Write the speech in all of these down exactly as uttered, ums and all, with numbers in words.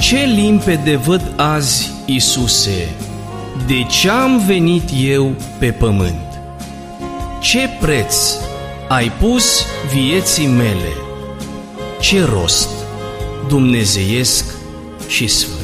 Ce limpede văd azi, Iisuse, de ce am venit eu pe pământ. Ce preț ai pus vieții mele, ce rost dumnezeiesc și sfânt.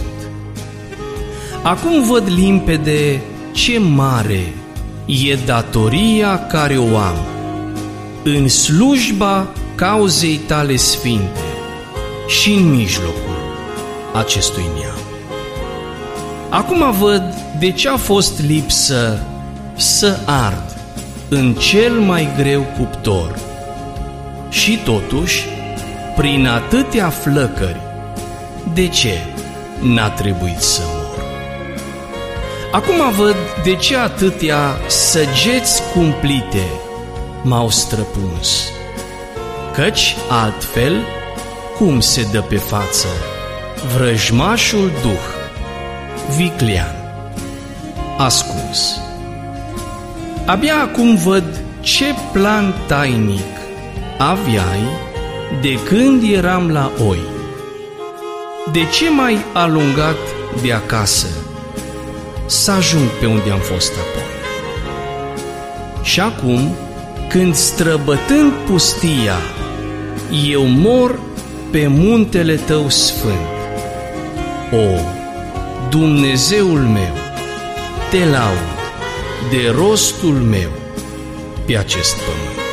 Acum văd limpede ce mare e datoria care o am în slujba cauzei tale sfinte și în mijlocul acestui neam. Acum văd de ce a fost lipsă să ard în cel mai greu cuptor și totuși, prin atâtea flăcări, de ce n-a trebuit să mor? Acum văd de ce atâtea săgeți cumplite m-au străpuns, căci altfel cum se dă pe față vrăjmașul duh viclean ascuns. Abia acum văd ce plan tainic aveai de când eram la oi. De ce m-ai alungat de acasă să ajung pe unde am fost apoi? Și acum, când străbătând pustia, eu mor pe muntele tău sfânt, o, Dumnezeul meu, te laud de rostul meu pe acest pământ.